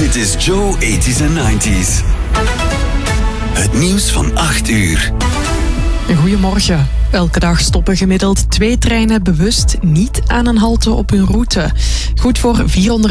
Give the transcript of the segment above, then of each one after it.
Dit is Joe 80s en 90s. Het nieuws van 8 uur. Goedemorgen. Elke dag stoppen gemiddeld 2 treinen bewust niet aan een halte op hun route. Goed voor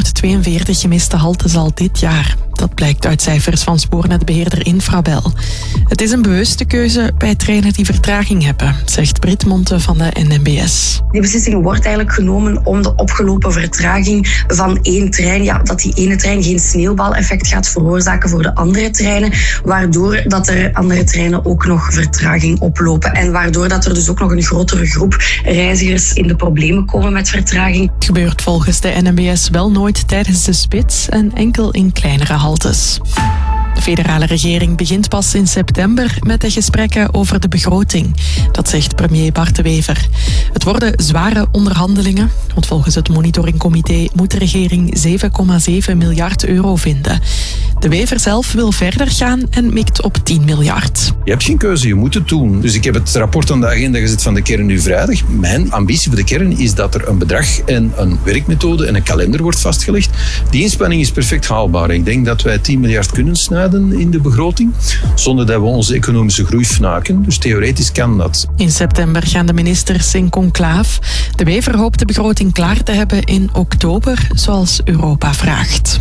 442 gemiste haltes al dit jaar. Dat blijkt uit cijfers van spoornetbeheerder Infrabel. Het is een bewuste keuze bij treinen die vertraging hebben, zegt Brit Monte van de NMBS. Die beslissing wordt eigenlijk genomen om de opgelopen vertraging van één trein, dat die ene trein geen sneeuwbaleffect gaat veroorzaken voor de andere treinen, waardoor dat er andere treinen ook nog vertraging oplopen en waardoor dat er dus ook nog een grotere groep reizigers in de problemen komen met vertraging. Het gebeurt volgens de NMBS wel nooit tijdens de spits en enkel in kleinere haltes. De federale regering begint pas in september met de gesprekken over de begroting. Dat zegt premier Bart De Wever. Het worden zware onderhandelingen, want volgens het monitoringcomité moet de regering 7,7 miljard euro vinden. De Wever zelf wil verder gaan en mikt op 10 miljard. Je hebt geen keuze, je moet het doen. Dus ik heb het rapport aan de agenda gezet van de kern nu vrijdag. Mijn ambitie voor de kern is dat er een bedrag en een werkmethode en een kalender wordt vastgelegd. Die inspanning is perfect haalbaar. Ik denk dat wij 10 miljard kunnen snijden in de begroting, zonder dat we onze economische groei fnaken. Dus theoretisch kan dat. In september gaan de ministers in conclaaf. De Wever hoopt de begroting klaar te hebben in oktober, zoals Europa vraagt.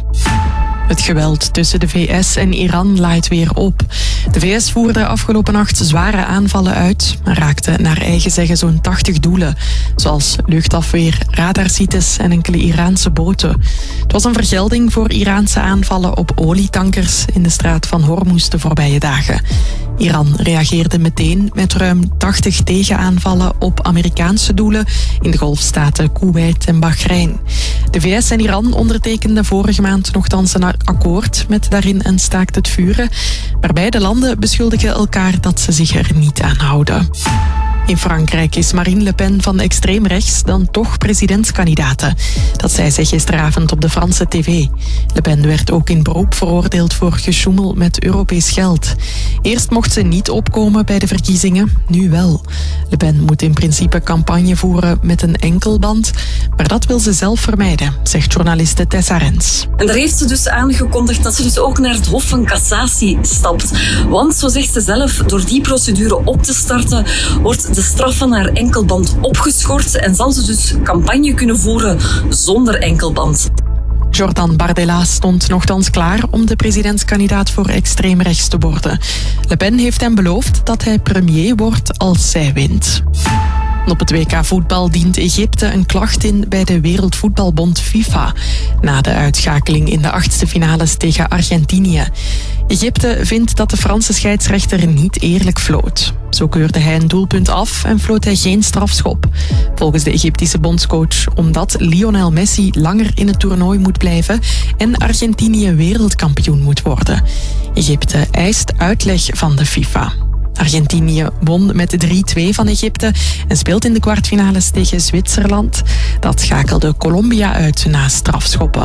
Het geweld tussen de VS en Iran laait weer op. De VS voerde afgelopen nacht zware aanvallen uit, maar raakte naar eigen zeggen zo'n 80 doelen, zoals luchtafweer, radarsites en enkele Iraanse boten. Het was een vergelding voor Iraanse aanvallen op olietankers in de straat van Hormuz de voorbije dagen. Iran reageerde meteen met ruim 80 tegenaanvallen op Amerikaanse doelen in de golfstaten Kuwait en Bahrein. De VS en Iran ondertekenden vorige maand nogthans een akkoord met daarin een staakt het vuren, maar beide landen beschuldigen elkaar dat ze zich er niet aan houden. In Frankrijk is Marine Le Pen van extreem rechts dan toch presidentskandidaate. Dat zei ze gisteravond op de Franse tv. Le Pen werd ook in beroep veroordeeld voor gesjoemel met Europees geld. Eerst mocht ze niet opkomen bij de verkiezingen, nu wel. Le Pen moet in principe campagne voeren met een enkelband, maar dat wil ze zelf vermijden, zegt journaliste Tessa Rens. En daar heeft ze dus aangekondigd dat ze dus ook naar het Hof van Cassatie stapt. Want, zo zegt ze zelf, door die procedure op te starten, wordt de straf van haar enkelband opgeschort en zal ze dus campagne kunnen voeren zonder enkelband. Jordan Bardella stond nochtans klaar om de presidentskandidaat voor extreem rechts te worden. Le Pen heeft hem beloofd dat hij premier wordt als zij wint. Op het WK voetbal dient Egypte een klacht in bij de Wereldvoetbalbond FIFA na de uitschakeling in de 8e finales tegen Argentinië. Egypte vindt dat de Franse scheidsrechter niet eerlijk floot. Zo keurde hij een doelpunt af en floot hij geen strafschop. Volgens de Egyptische bondscoach omdat Lionel Messi langer in het toernooi moet blijven en Argentinië wereldkampioen moet worden. Egypte eist uitleg van de FIFA. Argentinië won met 3-2 van Egypte en speelt in de kwartfinales tegen Zwitserland. Dat schakelde Colombia uit na strafschoppen.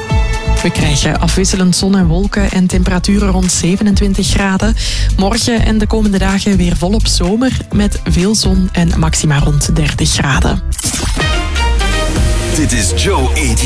We krijgen afwisselend zon en wolken en temperaturen rond 27 graden. Morgen en de komende dagen weer volop zomer met veel zon en maxima rond 30 graden. Dit is Joe 80s